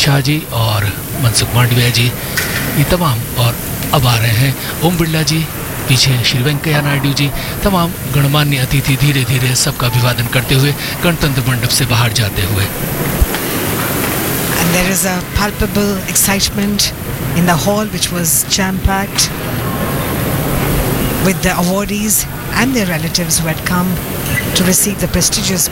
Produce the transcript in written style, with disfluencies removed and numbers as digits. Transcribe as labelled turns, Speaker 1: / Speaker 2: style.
Speaker 1: शाह जी और मनसुख मांडविया जी, ये तमाम, और अब आ रहे हैं ओम बिरला जी, पीछे श्री वेंकैया नायडू जी, तमाम गणमान्य अतिथि धीरे धीरे सबका अभिवादन करते हुए गणतंत्र मंडप से बाहर जाते हुए।
Speaker 2: And there is a palpable excitement in the hall, which was jam-packed with the awardees and their relatives who had come to receive the prestigious